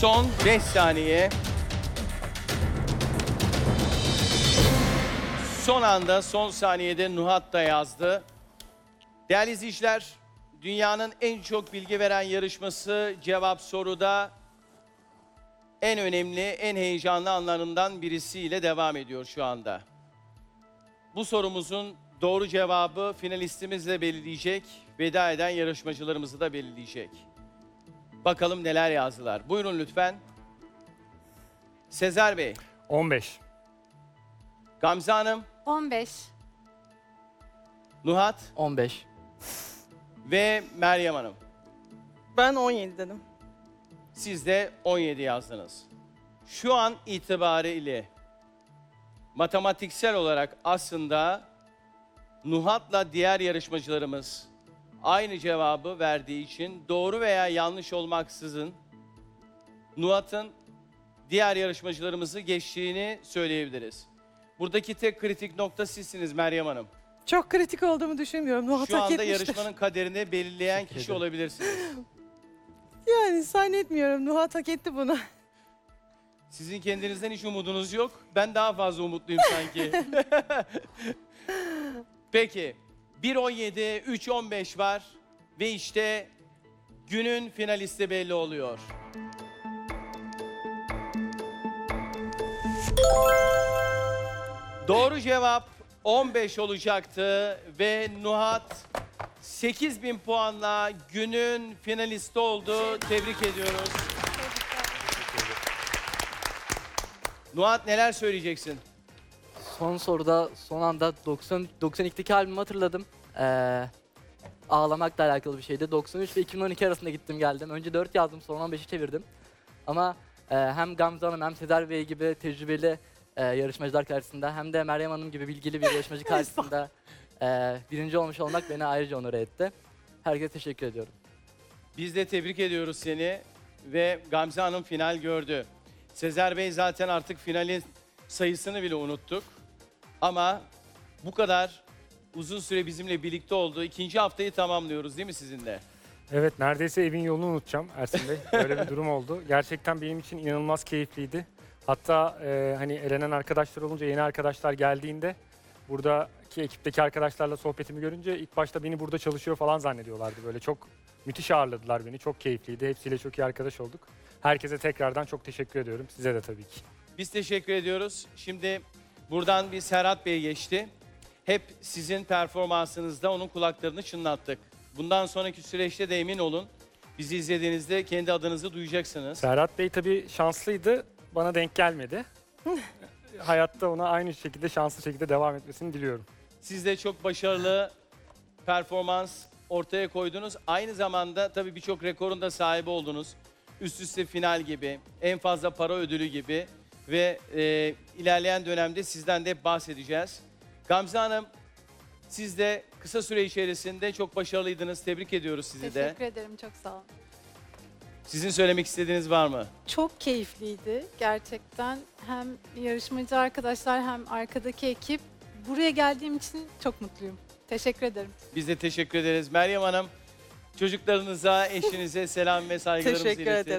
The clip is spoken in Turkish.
Son 5 saniye. Son anda, son saniyede Nuhat da yazdı. Değerli izleyiciler, dünyanın en çok bilgi veren yarışması Cevap Soru'da en önemli, en heyecanlı anlarından birisiyle devam ediyor şu anda. Bu sorumuzun doğru cevabı finalistimiz de belirleyecek, veda eden yarışmacılarımızı da belirleyecek. Bakalım neler yazdılar. Buyurun lütfen. Sezer Bey, 15. Gamze Hanım, 15. Nuhat 15. ve Meryem Hanım. Ben 17 dedim. Siz de 17 yazdınız. Şu an itibariyle matematiksel olarak aslında Nuhat'la diğer yarışmacılarımız aynı cevabı verdiği için doğru veya yanlış olmaksızın Nuhat'ın diğer yarışmacılarımızı geçtiğini söyleyebiliriz. Buradaki tek kritik nokta sizsiniz Meryem Hanım. Çok kritik olduğumu düşünmüyorum. Nuhat Şu hak anda etmiştir. yarışmanın kaderini belirleyen kişi ederim. olabilirsiniz. Yani zannetmiyorum. Nuhat hak etti bunu. Sizin kendinizden hiç umudunuz yok. Ben daha fazla umutluyum sanki. Peki. 1-17, 3-15 var. Ve işte günün finalisti belli oluyor. Doğru cevap 15 olacaktı ve Nuhat 8.000 puanla günün finalisti oldu. Tebrik ediyoruz. Nuhat neler söyleyeceksin? Son soruda son anda 92'deki albümü hatırladım. Ağlamakla alakalı bir şeydi. 93 ve 2012 arasında gittim geldim. Önce 4 yazdım, sonra 15'i çevirdim. Ama hem Gamze Hanım hem Sezer Bey gibi tecrübeli yarışmacılar karşısında hem de Meryem Hanım gibi bilgili bir yarışmacı karşısında birinci olmuş olmak beni ayrıca onur etti. Herkese teşekkür ediyorum. Biz de tebrik ediyoruz seni ve Gamze Hanım final gördü. Sezer Bey zaten artık finalin sayısını bile unuttuk. Ama bu kadar uzun süre bizimle birlikte oldu. İkinci haftayı tamamlıyoruz değil mi sizinle? Evet, neredeyse evin yolunu unutacağım Ersin Bey. Böyle bir durum oldu. Gerçekten benim için inanılmaz keyifliydi. Hatta hani elenen arkadaşlar olunca, yeni arkadaşlar geldiğinde buradaki ekipteki arkadaşlarla sohbetimi görünce ilk başta beni burada çalışıyor falan zannediyorlardı. Böyle çok müthiş ağırladılar beni. Çok keyifliydi. Hepsiyle çok iyi arkadaş olduk. Herkese tekrardan çok teşekkür ediyorum. Size de tabii ki. Biz teşekkür ediyoruz. Şimdi buradan bir Serhat Bey geçti. Hep sizin performansınızda onun kulaklarını çınlattık. Bundan sonraki süreçte de emin olun bizi izlediğinizde kendi adınızı duyacaksınız. Serhat Bey tabii şanslıydı. Bana denk gelmedi. Hayatta ona aynı şekilde şanslı şekilde devam etmesini diliyorum. Siz de çok başarılı performans ortaya koydunuz. Aynı zamanda tabii birçok rekorun da sahibi oldunuz. Üst üste final gibi, en fazla para ödülü gibi ve ilerleyen dönemde sizden de hep bahsedeceğiz. Gamze Hanım, siz de kısa süre içerisinde çok başarılıydınız. Tebrik ediyoruz sizi de. Teşekkür ederim, çok sağ olun. Sizin söylemek istediğiniz var mı? Çok keyifliydi gerçekten. Hem yarışmacı arkadaşlar hem arkadaki ekip. Buraya geldiğim için çok mutluyum. Teşekkür ederim. Biz de teşekkür ederiz. Meryem Hanım, çocuklarınıza, eşinize selam ve saygılarımızı Teşekkür iletin. ederim.